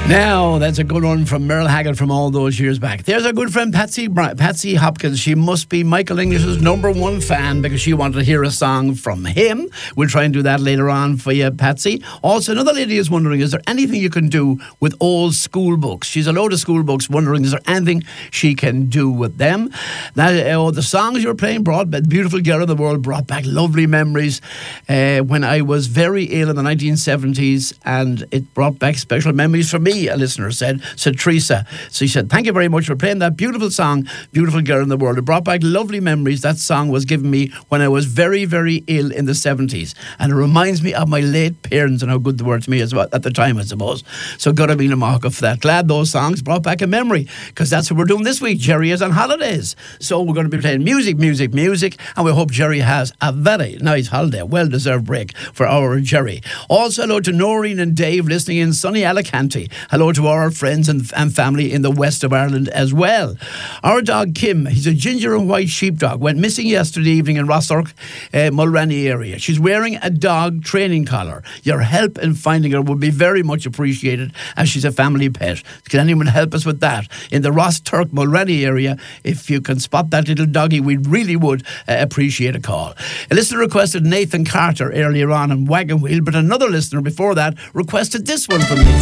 Now, that's a good one from Merle Haggard from all those years back. There's our good friend Patsy Hopkins. She must be Michael English's #1 fan because she wanted to hear a song from him. We'll try and do that later on for you, Patsy. Also, another lady is wondering, is there anything you can do with old school books? She's a load of school books, wondering, is there anything she can do with them? Now, the songs you were playing Beautiful Girl in the World brought back lovely memories when I was very ill in the 1970s, and it brought back special memories for me, a listener said Teresa. So she said, thank you very much for playing that beautiful song, Beautiful Girl in the World. It brought back lovely memories. That song was given me when I was very, very ill in the 70s. And it reminds me of my late parents and how good they were to me as well at the time, I suppose. So God, I've been a marker for that. Glad those songs brought back a memory, because that's what we're doing this week. Jerry is on holidays. So we're going to be playing music, and we hope Jerry has a very nice holiday, well-deserved break for our Jerry. Also, hello to Noreen and Dave listening in sunny Alicante. Hello to our friends and family in the west of Ireland as well. Our dog Kim, he's a ginger and white sheepdog, went missing yesterday evening in Rossark, Mulrenny area. She's wearing a dog training collar. Your help in finding her would be very much appreciated, as she's a family pet. Can anyone help us with that? In the Rossark, Mulrenny area, if you can spot that little doggy, we really would appreciate a call. A listener requested Nathan Carter earlier on Wagon Wheel, but another listener before that requested this one from Nathan.